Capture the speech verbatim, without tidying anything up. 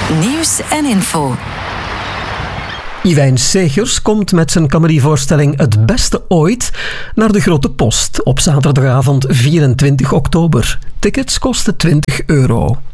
Nieuws en info. Iwijn Segers komt met zijn comedyvoorstelling Het Beste Ooit naar de Grote Post op zaterdagavond vierentwintig oktober. Tickets kosten twintig euro.